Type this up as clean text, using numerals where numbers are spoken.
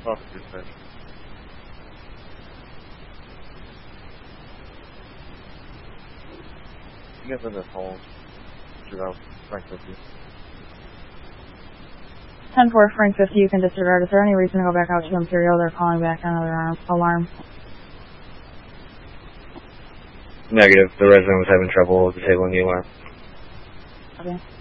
Off dispatch. You guys in this hole. Throughout Frank 50. 10-4, Frank 50, you can disregard. Is there any reason to go back out to Imperial? They're calling back another alarm. Negative. The resident was having trouble disabling the alarm. Okay.